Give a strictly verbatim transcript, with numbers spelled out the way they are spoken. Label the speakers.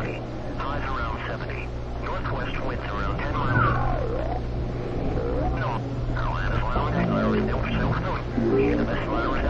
Speaker 1: twenty. Highs around seventy. Northwest winds around ten miles. No. Carolina's Lounge, Irish Silver Silver. Here the best virus.